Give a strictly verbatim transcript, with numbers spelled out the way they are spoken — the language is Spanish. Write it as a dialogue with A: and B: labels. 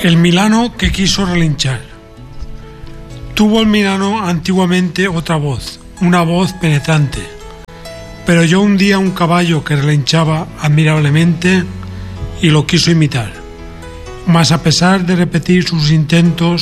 A: El milano que quiso relinchar. Tuvo el milano antiguamente otra voz, una voz penetrante, pero oyó un día un caballo que relinchaba admirablemente y lo quiso imitar. Mas a pesar de repetir sus intentos,